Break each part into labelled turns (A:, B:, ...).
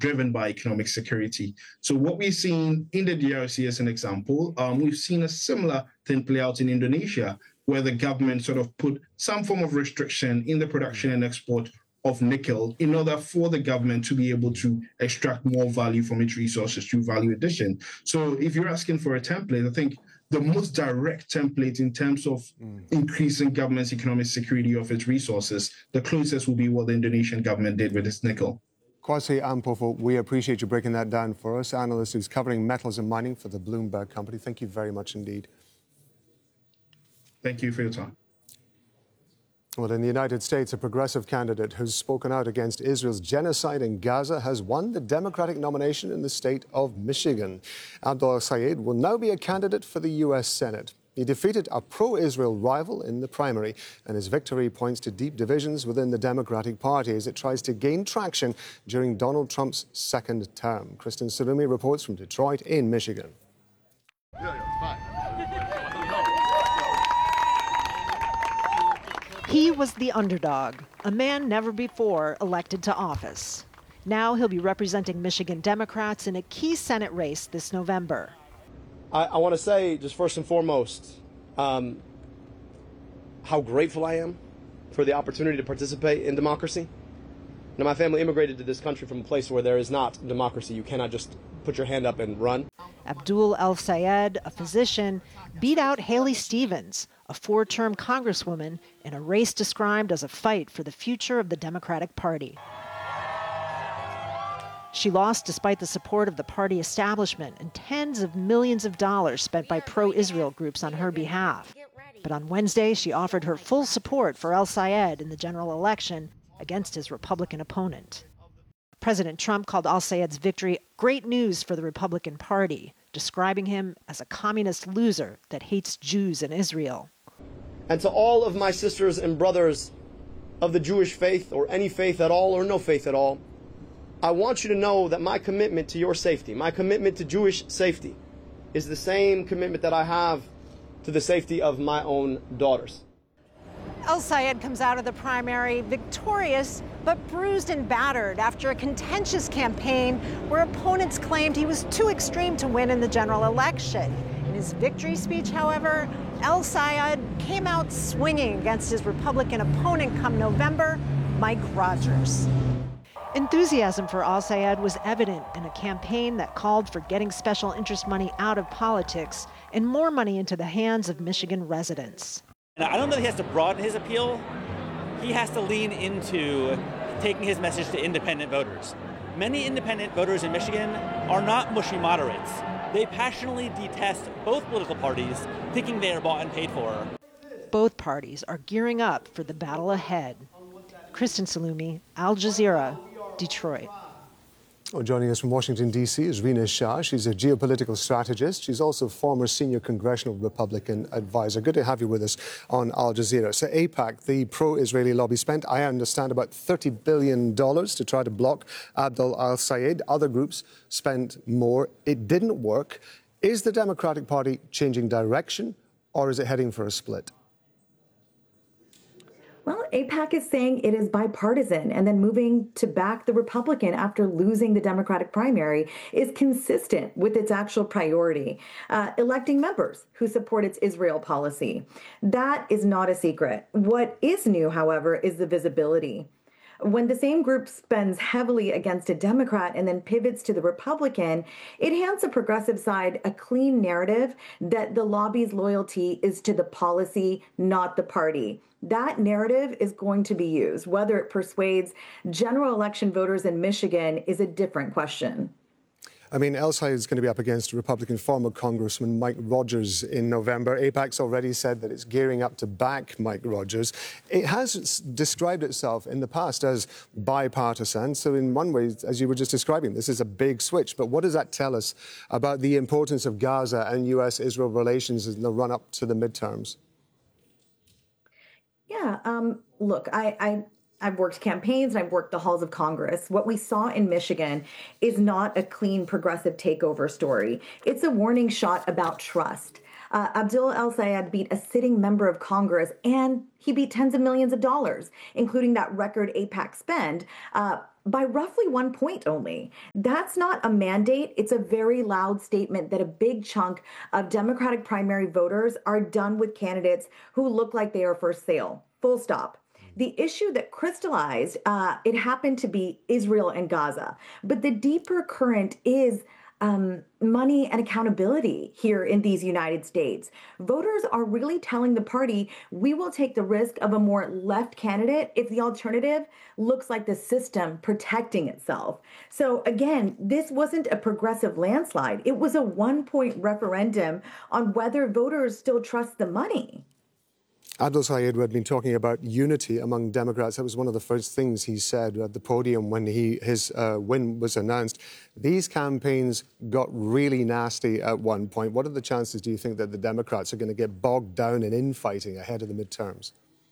A: driven by economic security. So what we've seen in the DRC as an example, we've seen a similar thing play out in Indonesia, where the government sort of put some form of restriction in the production and export of nickel in order for the government to be able to extract more value from its resources through value addition. So if you're asking for a template, I think the most direct template in terms of increasing government's economic security of its resources, the closest will be what the Indonesian government did with its nickel.
B: Kwasi Ampofo, we appreciate you breaking that down for us. Analyst who's covering metals and mining for the Bloomberg Company. Thank you very much indeed.
A: Thank you for your time.
B: Well, in the United States, a progressive candidate who's spoken out against Israel's genocide in Gaza has won the Democratic nomination in the state of Michigan. Abdul Al-Sayed will now be a candidate for the U.S. Senate. He defeated a pro-Israel rival in the primary, and his victory points to deep divisions within the Democratic Party as it tries to gain traction during Donald Trump's second term. Kristen Salumi reports from Detroit in Michigan.
C: He was the underdog, a man never before elected to office. Now he'll be representing Michigan Democrats in a key Senate race this November.
D: I want to say, just first and foremost, how grateful I am for the opportunity to participate in democracy. Now, my family immigrated to this country from a place where there is not democracy. You cannot just put your hand up and run.
C: Abdul El-Sayed, a physician, beat out Haley Stevens, a four-term congresswoman, in a race described as a fight for the future of the Democratic Party. She lost despite the support of the party establishment and tens of millions of dollars spent by pro-Israel groups on her behalf. But on Wednesday, she offered her full support for El-Sayed in the general election against his Republican opponent. President Trump called Al-Sayed's victory great news for the Republican Party, describing him as a communist loser that hates Jews and Israel.
D: And to all of my sisters and brothers of the Jewish faith, or any faith at all, or no faith at all, I want you to know that my commitment to your safety, my commitment to Jewish safety, is the same commitment that I have to the safety of my own daughters.
C: El-Sayed comes out of the primary victorious, but bruised and battered after a contentious campaign where opponents claimed he was too extreme to win in the general election. In his victory speech, however, El-Sayed came out swinging against his Republican opponent come November, Mike Rogers. Enthusiasm for Al-Sayed was evident in a campaign that called for getting special interest money out of politics and more money into the hands of Michigan residents.
E: I don't know that he has to broaden his appeal. He has to lean into taking his message to independent voters. Many independent voters in Michigan are not mushy moderates. They passionately detest both political parties, thinking they are bought and paid for.
C: Both parties are gearing up for the battle ahead. Kristen Salumi, Al Jazeera, Detroit.
B: Well, joining us from Washington, D.C. is Rina Shah. She's a geopolitical strategist. She's also former senior congressional Republican advisor. Good to have you with us on Al Jazeera. So AIPAC, the pro-Israeli lobby, spent, I understand, about $30 billion to try to block Abdul Al-Sayed. Other groups spent more. It didn't work. Is the Democratic Party changing direction, or is it heading for a split?
F: Well, AIPAC is saying it is bipartisan, and then moving to back the Republican after losing the Democratic primary is consistent with its actual priority, electing members who support its Israel policy. That is not a secret. What is new, however, is the visibility. When the same group spends heavily against a Democrat and then pivots to the Republican, it hands the progressive side a clean narrative that the lobby's loyalty is to the policy, not the party. That narrative is going to be used. Whether it persuades general election voters in Michigan is a different question.
B: I mean, El-Sayed is going to be up against Republican former Congressman Mike Rogers in November. AIPAC's already said that it's gearing up to back Mike Rogers. It has described itself in the past as bipartisan. So in one way, as you were just describing, this is a big switch. But what does that tell us about the importance of Gaza and U.S.-Israel relations in the run-up to the midterms?
F: Yeah, look, I've worked campaigns and I've worked the halls of Congress. What we saw in Michigan is not a clean progressive takeover story. It's a warning shot about trust. Abdul El-Sayed beat a sitting member of Congress, and he beat tens of millions of dollars, including that record AIPAC spend. by roughly 1 point only. That's not a mandate. It's a very loud statement that a big chunk of Democratic primary voters are done with candidates who look like they are for sale. Full stop. The issue that crystallized, it happened to be Israel and Gaza. But the deeper current is money and accountability here in these United States. Voters are really telling the party, we will take the risk of a more left candidate if the alternative looks like the system protecting itself. So again, this wasn't a progressive landslide. It was a 1-point referendum on whether voters still trust the money.
B: Adel Sayed had been talking about unity among Democrats. That was one of the first things he said at the podium when his win was announced. These campaigns got really nasty at one point. What are the chances, do you think, that the Democrats are going to get bogged down in infighting ahead of the midterms?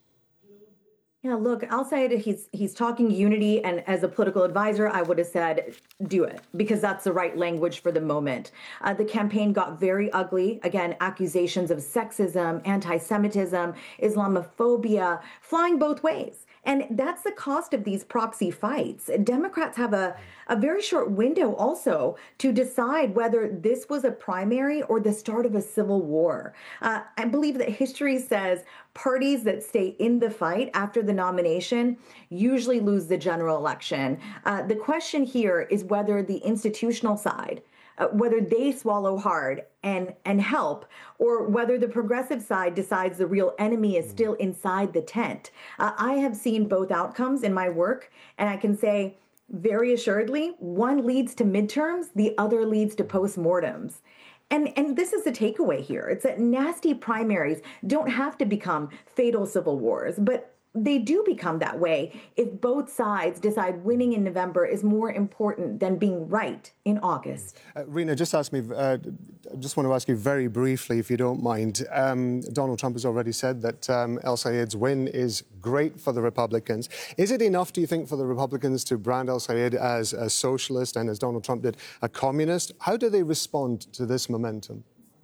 F: Yeah, look, Al-Sayed, he's talking unity, and as a political advisor, I would have said, do it, because that's the right language for the moment. The campaign got very ugly. Again, accusations of sexism, anti-Semitism, Islamophobia, flying both ways. And that's the cost of these proxy fights. Democrats have a very short window also to decide whether this was a primary or the start of a civil war. I believe that history says parties that stay in the fight after the nomination usually lose the general election. The question here is whether the institutional side, whether they swallow hard and help, or whether the progressive side decides the real enemy is still inside the tent. I have seen both outcomes in my work, and I can say very assuredly, one leads to midterms, the other leads to postmortems. And this is the takeaway here. It's that nasty primaries don't have to become fatal civil wars, but they do become that way if both sides decide winning in November is more important than being right in August.
B: Rina, just want to ask you very briefly, if you don't mind. Donald Trump has already said that El-Sayed's win is great for the Republicans. Is it enough, do you think, for the Republicans to brand El-Sayed as a socialist and, as Donald Trump did, a communist? How do they respond to this momentum?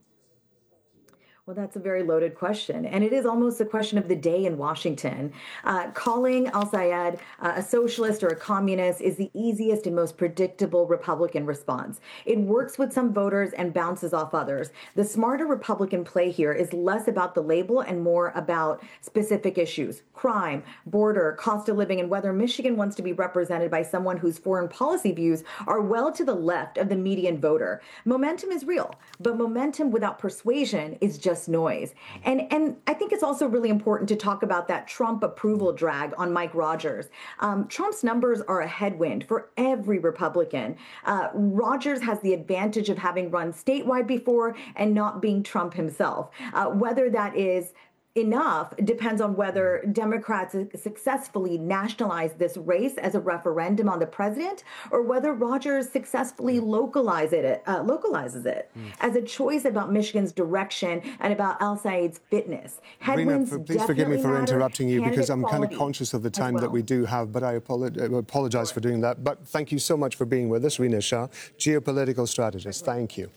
F: Well, that's a very loaded question. And it is almost a question of the day in Washington. Calling El-Sayed a socialist or a communist is the easiest and most predictable Republican response. It works with some voters and bounces off others. The smarter Republican play here is less about the label and more about specific issues: crime, border, cost of living, and whether Michigan wants to be represented by someone whose foreign policy views are well to the left of the median voter. Momentum is real, but momentum without persuasion is just noise. And I think it's also really important to talk about that Trump approval drag on Mike Rogers. Trump's numbers are a headwind for every Republican. Rogers has the advantage of having run statewide before and not being Trump himself. Whether that is enough depends on whether Democrats successfully nationalize this race as a referendum on the president, or whether Rogers successfully localizes it as a choice about Michigan's direction and about El-Sayed's fitness.
B: Rina, please forgive me for interrupting you, because I'm kind of conscious of the time that we do have, but I apologize for doing that. But thank you so much for being with us, Rina Shah, geopolitical strategist. Thank you.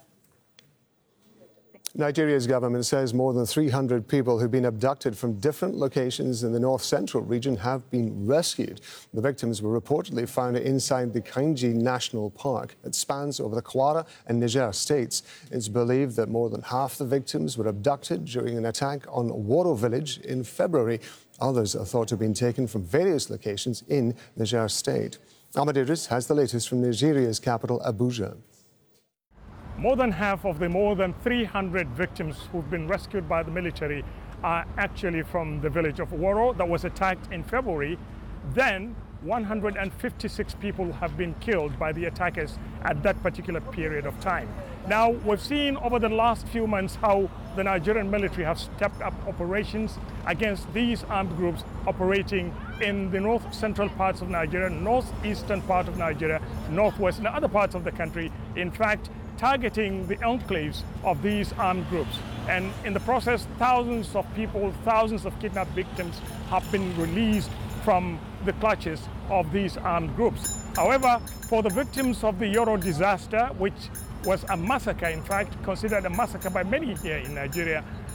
B: Nigeria's government says more than 300 people who've been abducted from different locations in the north-central region have been rescued. The victims were reportedly found inside the Kainji National Park. It spans over the Kwara and Niger states. It's believed that more than half the victims were abducted during an attack on Woro village in February. Others are thought to have been taken from various locations in Niger state. Ahmed Idris has the latest from Nigeria's capital, Abuja.
G: More than half of the more than 300 victims who've been rescued by the military are actually from the village of Woro that was attacked in February. Then 156 people have been killed by the attackers at that particular period of time. Now, we've seen over the last few months how the Nigerian military have stepped up operations against these armed groups operating in the north-central parts of Nigeria, northeastern part of Nigeria, northwest and other parts of the country. In fact, targeting the enclaves of these armed groups. And in the process, thousands of people, thousands of kidnapped victims have been released from the clutches of these armed groups. However, for the victims of the Yoro disaster, which was a massacre, in fact, considered a massacre by many here in Nigeria,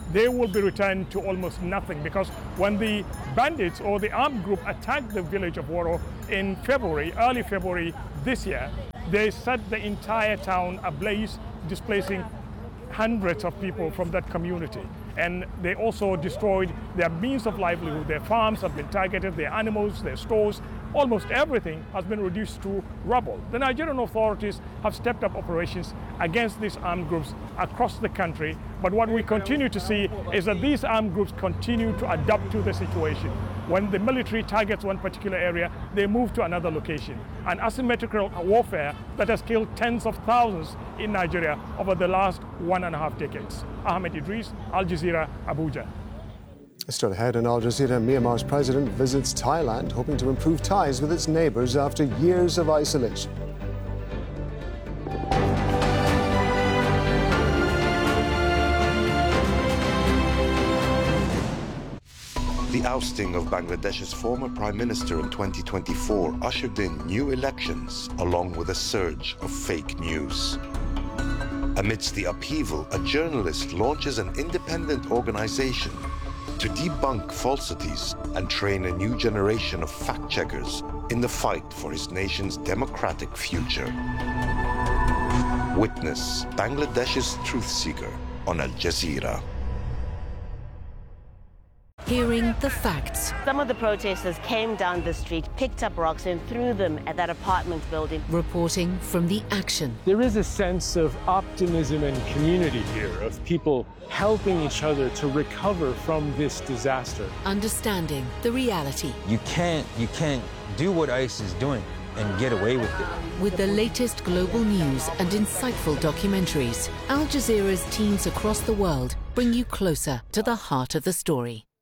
G: they will be returned to almost nothing, because when the bandits or the armed group attacked the village of Woro in February, early February this year, they set the entire town ablaze, displacing hundreds of people from that community. And they also destroyed their means of livelihood. Their farms have been targeted, their animals, their stores, almost everything has been reduced to rubble. The Nigerian authorities have stepped up operations against these armed groups across the country, but what we continue to see is that these armed groups continue to adapt to the situation. When the military targets one particular area, they move to another location. An asymmetrical warfare that has killed tens of thousands in Nigeria over the last 1.5 decades. Ahmed Idris, Al Jazeera, Abuja.
B: Still ahead in Al Jazeera, Myanmar's president visits Thailand, hoping to improve ties with its neighbours after years of isolation.
H: The ousting of Bangladesh's former prime minister in 2024 ushered in new elections, along with a surge of fake news. Amidst the upheaval, a journalist launches an independent organization to debunk falsities and train a new generation of fact-checkers in the fight for his nation's democratic future. Witness Bangladesh's truth seeker on Al Jazeera.
I: Hearing the facts.
J: Some of the protesters came down the street, picked up rocks and threw them at that apartment building.
I: Reporting from the action.
K: There is a sense of optimism and community here, of people helping each other to recover from this disaster.
I: Understanding the reality.
L: You can't do what ICE is doing and get away with it.
I: With the latest global news and insightful documentaries, Al Jazeera's teams across the world bring you closer to the heart of the story.